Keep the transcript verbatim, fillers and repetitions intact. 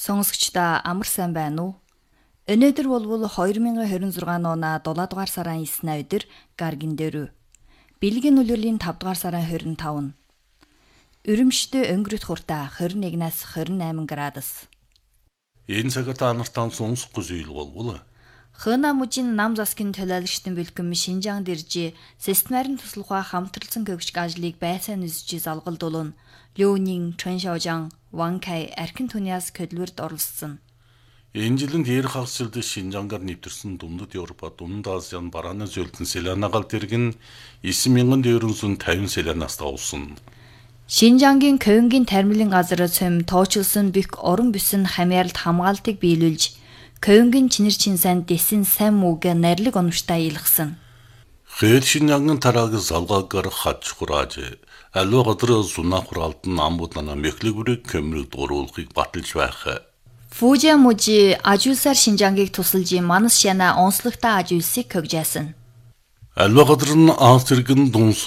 Сонсогчдаа амар сайн байна уу? Өнөөдөр болвол two thousand twenty-six оны seven дугаар сарын nine өдөр гаргийн дөрөв. Бэлгийн үлрэлийн five дугаар сарын twenty-five. Өрөмштэй өнгөрөх хуртаа twenty-one-аас twenty-eight градус. Энэ цагт та нартаа сонсох зүйл болвол Хына мужийн нам засгийн төлөөлөгчдөн бэлгэм Шинжаан дэржи системарын туслахаа хамтралсан көгчг ажлыг байцаан үзэж залгалдуулан Лёнин, Чэншаожан, Ванкай архин түниас хөдөлмөрт оролцсон. энэ жилийн дээрх хагасжилд Шинжаангаар нэвтэрсэн Дундад Европа, Дунд Азийн барааны зөвлөлтөн Селянагаал дэрэг нь nine thousand four hundred fifty селянаас давсан. Шинжаангийн Кёнгийн тармилын газар цөм тоочилсон бик орон бүсэн хамяаралд хамгаалтыг биелүүлж Кёнгийн чинэр чинсэн дэсэн сайн мууг нарилэг онвчтай илгсэн. Хэд Шинжаангийн тарааг залгаагаар хаж хурааж аливаа газар сунаа хураалтан амбуудана мэхлэгүрэг көмрөд дуруулахыг баталж байх. Фужиа мужи ажуулсаар Шинжаангийг тусалж манас шана онцлогтой ажуулсыг хөгжээсэн. Аливаа газар нь анх зэрэгэн дунс